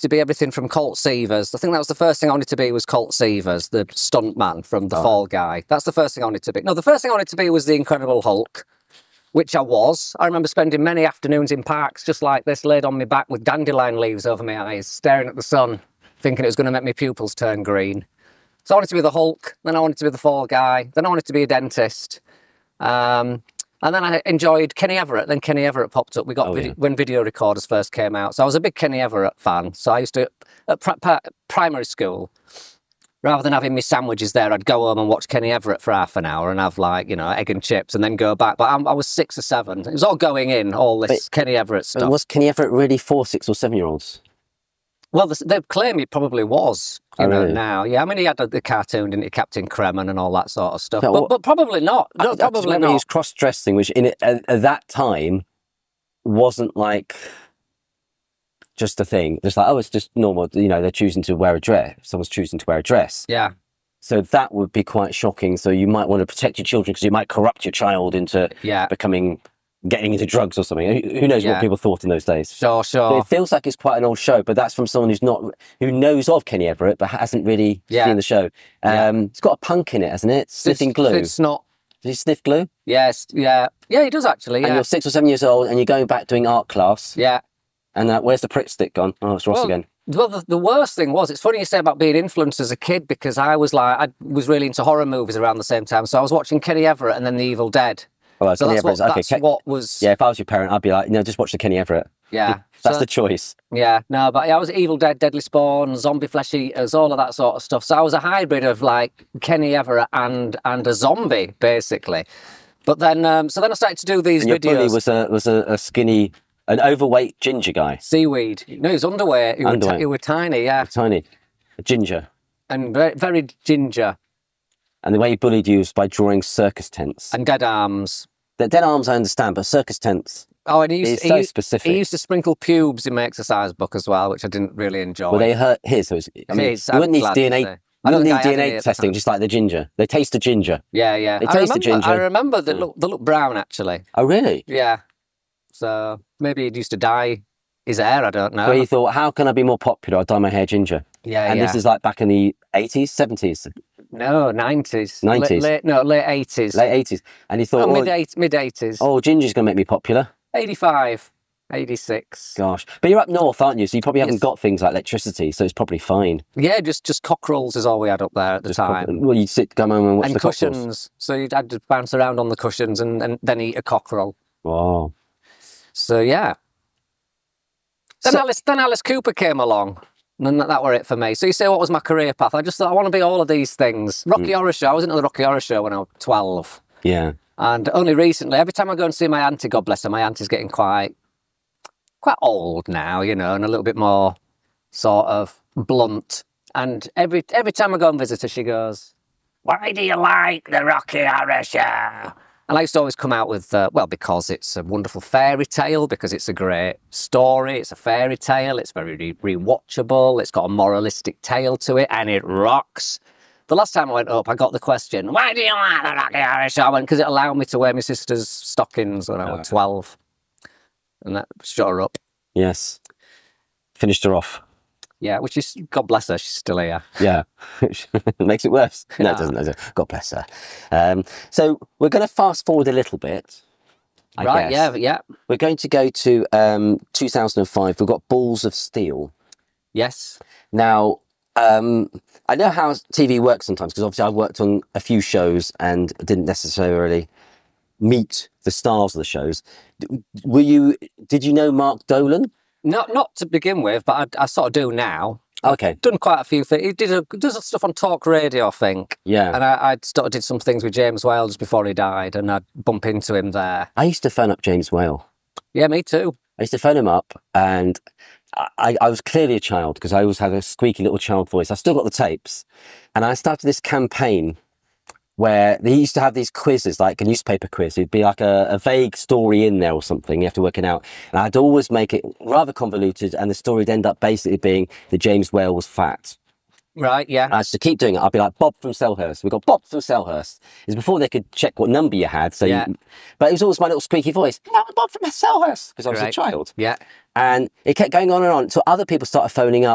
to be everything from Colt Seavers. I think that was the first thing I wanted to be was Colt Seavers, the stunt man from The Fall Guy. That's the first thing I wanted to be. No, the first thing I wanted to be was the Incredible Hulk, which I was. I remember spending many afternoons in parks just like this, laid on my back with dandelion leaves over my eyes, staring at the sun, thinking it was going to make my pupils turn green. So I wanted to be the Hulk, then I wanted to be the Fall Guy, then I wanted to be a dentist. And then I enjoyed Kenny Everett. Then Kenny Everett popped up. We got when video recorders first came out. So I was a big Kenny Everett fan. So I used to, at primary school, rather than having my sandwiches there, I'd go home and watch Kenny Everett for half an hour and have egg and chips and then go back. But I was 6 or 7. It was all going in, all this Kenny Everett stuff. Was Kenny Everett really for 6 or 7-year-olds? Well, they claim he probably was, really? now. Yeah, I mean, he had the cartoon, didn't he? Captain Kremen and all that sort of stuff. No, but probably not. No, probably not. He was cross-dressing, which at that time wasn't like just a thing. Just like, it's just normal. They're choosing to wear a dress. Someone's choosing to wear a dress. Yeah. So that would be quite shocking. So you might want to protect your children because you might corrupt your child into getting into drugs or something. Who knows what people thought in those days? Sure. But it feels like it's quite an old show, but that's from someone who knows of Kenny Everett, but hasn't really seen the show. It's got a punk in it, hasn't it? Sniffing glue. It's not. Does he sniff glue? Yes, yeah. Yeah, he does actually, And you're 6 or 7 years old and you're going back doing art class. Yeah. And where's the Pritt stick gone? Oh, it's Ross again. Well, the worst thing was, it's funny you say about being influenced as a kid, because I was really into horror movies around the same time. So I was watching Kenny Everett and then The Evil Dead. Oh, so that's what was... Yeah, if I was your parent, I'd be like, just watch the Kenny Everett. Yeah. That's the choice. Yeah, no, but I was Evil Dead, Deadly Spawn, Zombie Flesh Eaters, all of that sort of stuff. So I was a hybrid of Kenny Everett and a zombie, basically. But then, so then I started to do these and your videos. Bully was a skinny, an overweight ginger guy. Seaweed. No, he was underweight. He was tiny, yeah. Tiny. A ginger. And very, very ginger. And the way he bullied you was by drawing circus tents. And dead arms. The dead arms I understand, but circus tents. Oh, and he so specific. He used to sprinkle pubes in my exercise book as well, which I didn't really enjoy. Well, they hurt his. So you wouldn't need DNA. I don't need DNA testing, just like the ginger. They taste the ginger. Yeah. They taste the ginger. I remember they look brown, actually. Oh, really? Yeah. So maybe he used to dye his hair, I don't know. Well, he thought, how can I be more popular? I'll dye my hair ginger. Yeah, And this is like back in the 80s, 70s? No, 90s. 90s? Late 80s. Late 80s. And he thought... mid-80s. Oh, ginger's going to make me popular. 85, 86. Gosh. But you're up north, aren't you? So you probably haven't got things like electricity, so it's probably fine. Yeah, just cockerels is all we had up there at the time. Well, you'd come home and watch the cushions. Cockerels. So you'd had to bounce around on the cushions and then eat a cockerel. Wow. So, yeah. Then Alice Cooper came along. And that were it for me. So you say, what was my career path? I just thought, I want to be all of these things. Rocky Horror Show. I was into the Rocky Horror Show when I was 12. Yeah. And only recently, every time I go and see my auntie, God bless her, my auntie's getting quite old now, and a little bit more sort of blunt. And every time I go and visit her, she goes, "Why do you like the Rocky Horror Show?" And I used to always come out with, because it's a wonderful fairy tale, because it's a great story, it's a fairy tale, it's very rewatchable, it's got a moralistic tale to it, and it rocks. The last time I went up, I got the question, "Why do you like the Rocky Horror Show?" I went, because it allowed me to wear my sister's stockings when I was 12. And that shut her up. Yes. Finished her off. Yeah, which is, God bless her, she's still here. Yeah. Makes it worse. No, it doesn't. God bless her. So we're going to fast forward a little bit. I guess. Yeah. We're going to go to 2005. We've got Balls of Steel. Yes. Now, I know how TV works sometimes, because obviously I've worked on a few shows and didn't necessarily meet the stars of the shows. Did you know Mark Dolan? Not to begin with, but I sort of do now. Okay. I've done quite a few things. He does stuff on talk radio, I think. Yeah. And I sort of did some things with James Whale just before he died, and I'd bump into him there. I used to phone up James Whale. Yeah, me too. I used to phone him up, and I was clearly a child, because I always had a squeaky little child voice. I still got the tapes. And I started this campaign where they used to have these quizzes, like a newspaper quiz. It'd be like a vague story in there or something. You have to work it out. And I'd always make it rather convoluted, and the story would end up basically being that James Whale was fat. Right, yeah. I used to keep doing it. I'd be like, Bob from Selhurst. We got Bob from Selhurst. It's before they could check what number you had. So yeah. But it was always my little squeaky voice. No, Bob from Selhurst, because I was a child. Yeah. And it kept going on and on. So other people started phoning up.